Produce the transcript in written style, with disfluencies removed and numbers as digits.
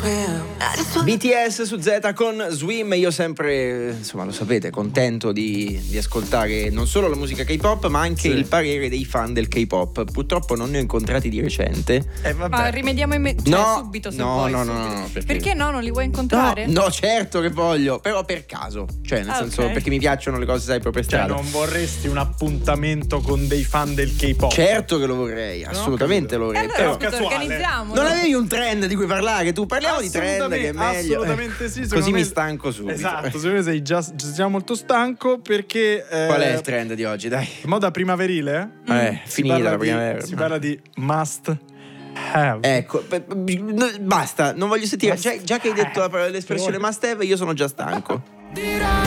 BTS su Z con Swim. Io sempre, insomma, lo sapete, contento di ascoltare non solo la musica K-pop ma anche il parere dei fan del K-pop. Purtroppo non ne ho incontrati di recente. Ma rimediamo subito se vuoi. No, perché no? Non li vuoi incontrare? No, certo che voglio, però per caso, cioè nel senso, okay. perché mi piacciono le cose, sai, proprio Cioè, strada. non vorresti un appuntamento con dei fan del K-pop? Certo che lo vorrei, assolutamente lo vorrei. Allora, però organizziamo. non avevi un trend di cui parlare? Tu parliamo di trend che è meglio. Assolutamente sì. Così mi stanco subito. Esatto, secondo me sei già molto stanco perché qual è il trend di oggi, dai? Moda primaverile? Finita la primavera. Si parla di must have. Ecco, basta, non voglio sentire. Già che hai detto l'espressione must have, io sono già stanco.